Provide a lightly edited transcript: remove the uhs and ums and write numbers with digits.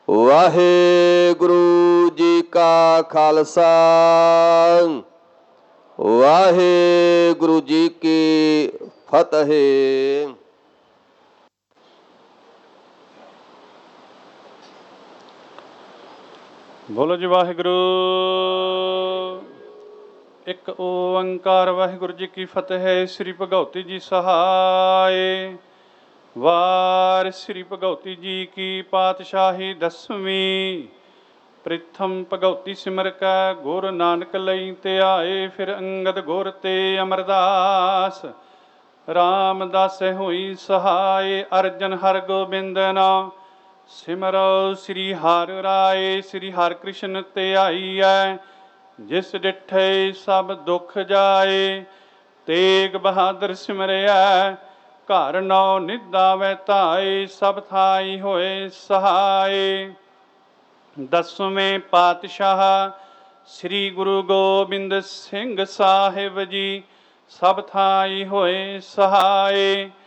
ਵਾਹਿਗੁਰੂ ਜੀ ਕਾ ਖਾਲਸਾ ਵਾਹਿਗੁਰੂ ਜੀ ਕੀ ਫਤਿਹ। ਬੋਲੋ ਜੀ ਵਾਹਿਗੁਰੂ। ਇੱਕ ਓੰਕਾਰ ਵਾਹਿਗੁਰੂ ਜੀ ਕੀ ਫਤਿਹ। ਸ੍ਰੀ ਭਗਉਤੀ ਜੀ ਸਹਾਏ। ਵਾਰ ਸ੍ਰੀ ਭਗਉਤੀ ਜੀ ਕੀ ਪਾਤਸ਼ਾਹੀ ਦਸਵੀਂ। ਪ੍ਰਿਥਮ ਭਗਉਤੀ ਸਿਮਰ ਕੈ ਗੁਰ ਨਾਨਕ ਲਈ ਧਿਆਏ। ਫਿਰ ਅੰਗਦ ਗੁਰ ਤੇ ਅਮਰਦਾਸ ਰਾਮਦਾਸ ਹੋਈ ਸਹਾਏ। ਅਰਜਨ ਹਰ ਗੋਬਿੰਦ ਨਾਮ ਸਿਮਰੋ ਸ੍ਰੀ ਹਰਿ ਰਾਏ। ਸ੍ਰੀ ਹਰਿ ਕ੍ਰਿਸ਼ਨ ਧਿਆਈਐ ਜਿਸ ਡਿਠੇ ਸਭ ਦੁਖ ਜਾਏ। ਤੇਗ ਬਹਾਦਰ ਸਿਮਰਿਐ ਘਰ ਨੌ ਨਿਧਾਵੈ ਧਾਏ। ਸਭ ਥਾਈ ਹੋਏ ਸਹਾਏ। ਦਸਵੇਂ ਪਾਤਸ਼ਾਹ ਸ੍ਰੀ ਗੁਰੂ ਗੋਬਿੰਦ ਸਿੰਘ ਸਾਹਿਬ ਜੀ ਸਭ ਥਾਈ ਹੋਏ ਸਹਾਏ।